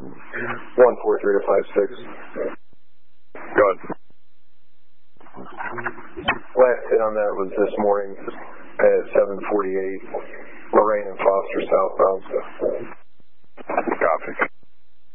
143 to 56. Go ahead. Last hit on that was this morning at 7:48. Lorraine and Foster southbound. Copy.